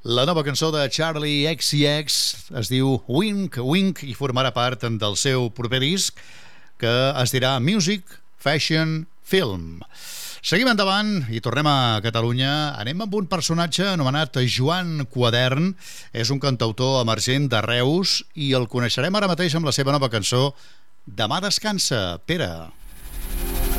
La nova cançó de Charli XCX es diu Wink Wink i formarà part del seu proper disc, que es dirà Music, Fashion, Film. Seguim endavant i tornem a Catalunya. Anem amb un personatge anomenat Joan Quadern. És un cantautor emergent de Reus i el coneixerem ara mateix amb la seva nova cançó Demà descansa, Pere.